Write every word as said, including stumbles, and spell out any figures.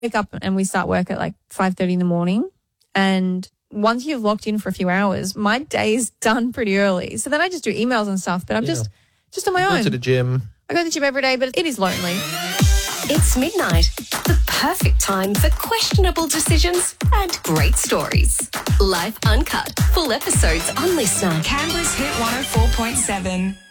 wake up and we start work at like five thirty in the morning. And once you've locked in for a few hours, my day's done pretty early. So then I just do emails and stuff, but I'm Yeah. just just on my Go own. to the gym. I go to the gym every day, but it is lonely. It's midnight, the perfect time for questionable decisions and great stories. Life Uncut, full episodes on Listener. Canberra's Hit one oh four point seven.